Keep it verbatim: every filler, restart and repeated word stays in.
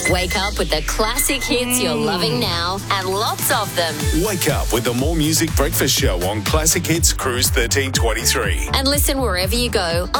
Wake up with the classic hits you're loving now and lots of them. Wake up with the More Music Breakfast Show on Classic Hits Cruise thirteen twenty-three. And listen wherever you go on